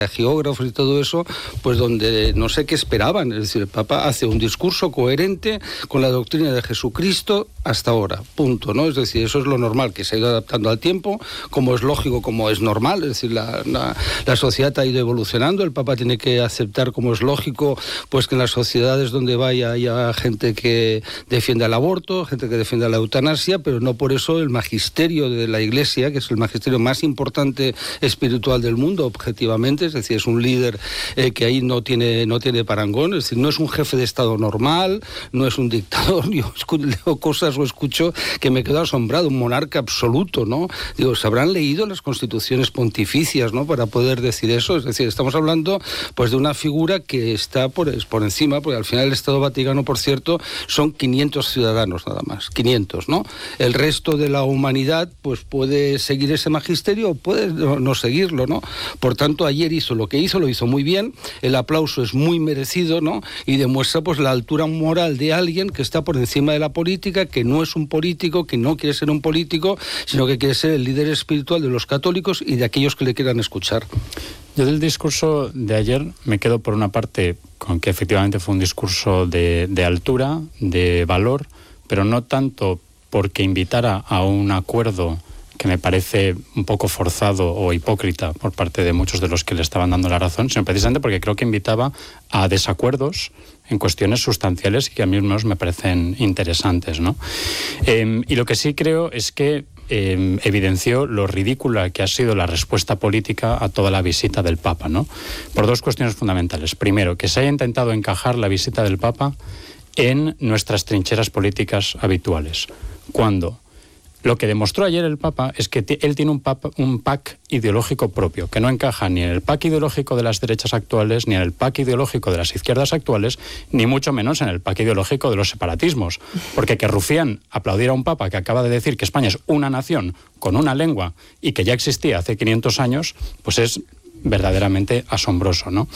geógrafos y todo eso, pues donde no sé qué esperaban. Es decir, el Papa hace un discurso coherente con la doctrina de Jesucristo hasta ahora, punto, ¿no? Es decir, eso es lo normal, que se ha ido adaptando al tiempo, como es lógico, como es normal. Es decir, la sociedad ha ido evolucionando, el Papa tiene que aceptar, como es lógico, pues que en las sociedades donde vaya haya gente que defienda el aborto, gente que defienda la eutanasia, pero no por eso el magisterio de la Iglesia, que es el magisterio más importante espiritual del mundo, objetivamente, es decir, es un líder que ahí no tiene parangón, es decir, no es un jefe de Estado normal, no es un dictador. Yo leo cosas o escucho que me quedo asombrado, un monarca absoluto, ¿no? Digo, ¿se habrán leído las constituciones pontificias, ¿no?, para poder decir eso? Es decir, estamos hablando pues de una figura que está por encima, porque al final el Estado Vaticano, por cierto, son 500 ciudadanos nada más, 500, ¿no? El resto de la humanidad pues puede seguir ese magisterio o puede no seguirlo, ¿no? Por tanto, ayer hizo lo que hizo, lo hizo muy bien, el aplauso es muy merecido, ¿no? Y demuestra pues la altura moral de alguien que está por encima de la política, que no es un político, que no quiere ser un político, sino que quiere ser el líder espiritual de los católicos y de aquellos que le quieran escuchar. Yo del discurso de ayer me quedo por una parte con que efectivamente fue un discurso de altura, de valor, pero no tanto porque invitara a un acuerdo que me parece un poco forzado o hipócrita por parte de muchos de los que le estaban dando la razón, sino precisamente porque creo que invitaba a desacuerdos en cuestiones sustanciales y que a mí mismos me parecen interesantes, ¿no? Y lo que sí creo es que evidenció lo ridícula que ha sido la respuesta política a toda la visita del Papa, ¿no? Por dos cuestiones fundamentales. Primero, que se haya intentado encajar la visita del Papa en nuestras trincheras políticas habituales, cuando lo que demostró ayer el Papa es que él tiene un pack ideológico propio, que no encaja ni en el pack ideológico de las derechas actuales, ni en el pack ideológico de las izquierdas actuales, ni mucho menos en el pack ideológico de los separatismos. Porque que Rufián aplaudiera a un Papa que acaba de decir que España es una nación con una lengua y que ya existía hace 500 años, pues es verdaderamente asombroso, ¿no?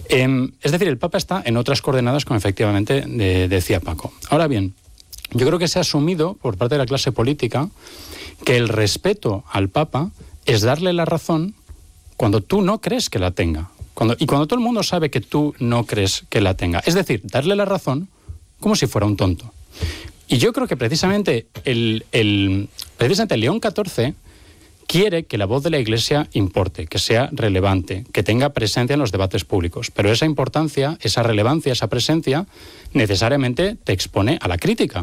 Es decir, el Papa está en otras coordenadas, como efectivamente decía Paco. Ahora bien, yo creo que se ha asumido por parte de la clase política que el respeto al Papa es darle la razón cuando tú no crees que la tenga. Cuando todo el mundo sabe que tú no crees que la tenga. Es decir, darle la razón como si fuera un tonto. Y yo creo que precisamente precisamente León XIV quiere que la voz de la Iglesia importe, que sea relevante, que tenga presencia en los debates públicos. Pero esa importancia, esa relevancia, esa presencia, necesariamente te expone a la crítica.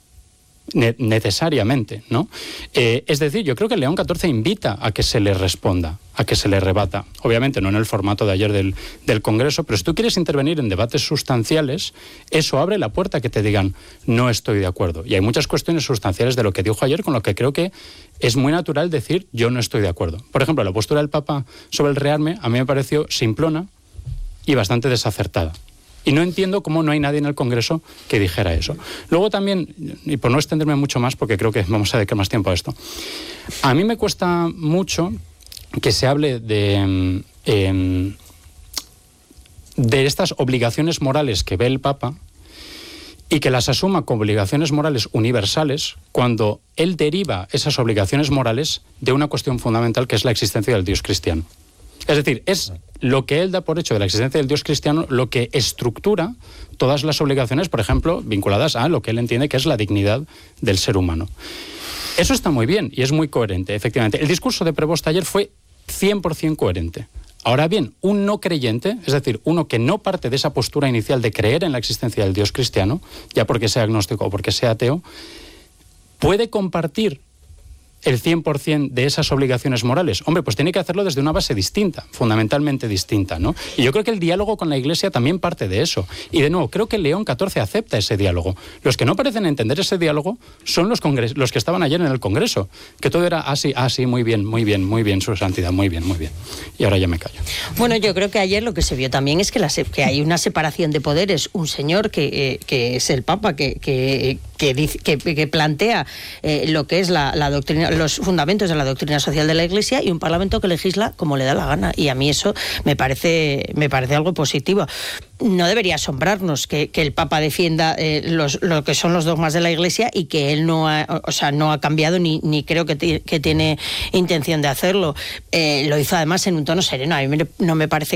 Necesariamente, ¿no? Es decir, yo creo que León XIV invita a que se le responda, a que se le rebata. Obviamente no en el formato de ayer del Congreso, pero si tú quieres intervenir en debates sustanciales, eso abre la puerta a que te digan no estoy de acuerdo. Y hay muchas cuestiones sustanciales de lo que dijo ayer con lo que creo que es muy natural decir yo no estoy de acuerdo. Por ejemplo, la postura del Papa sobre el rearme a mí me pareció simplona y bastante desacertada. Y no entiendo cómo no hay nadie en el Congreso que dijera eso. Luego también, y por no extenderme mucho más, porque creo que vamos a dedicar más tiempo a esto, a mí me cuesta mucho que se hable de estas obligaciones morales que ve el Papa y que las asuma como obligaciones morales universales cuando él deriva esas obligaciones morales de una cuestión fundamental que es la existencia del Dios cristiano. Es decir, es lo que él da por hecho de la existencia del Dios cristiano lo que estructura todas las obligaciones, por ejemplo, vinculadas a lo que él entiende que es la dignidad del ser humano. Eso está muy bien y es muy coherente, efectivamente. El discurso de Prevost ayer fue 100% coherente. Ahora bien, un no creyente, es decir, uno que no parte de esa postura inicial de creer en la existencia del Dios cristiano, ya porque sea agnóstico o porque sea ateo, puede compartir el 100% de esas obligaciones morales. Hombre, pues tiene que hacerlo desde una base distinta, fundamentalmente distinta, ¿no? Y yo creo que el diálogo con la Iglesia también parte de eso. Y de nuevo, creo que León XIV acepta ese diálogo. Los que no parecen entender ese diálogo son los que estaban ayer en el Congreso, que todo era así, muy bien, su santidad, muy bien. Y ahora ya me callo. Bueno, yo creo que ayer lo que se vio también es que hay una separación de poderes. Un señor que es el Papa, que que plantea lo que es la doctrina, los fundamentos de la doctrina social de la Iglesia, y un Parlamento que legisla como le da la gana. Y a mí eso me parece algo positivo. No debería asombrarnos que el Papa defienda lo que son los dogmas de la Iglesia y que él no ha cambiado ni creo que tiene intención de hacerlo. Lo hizo además en un tono sereno. A mí no me parece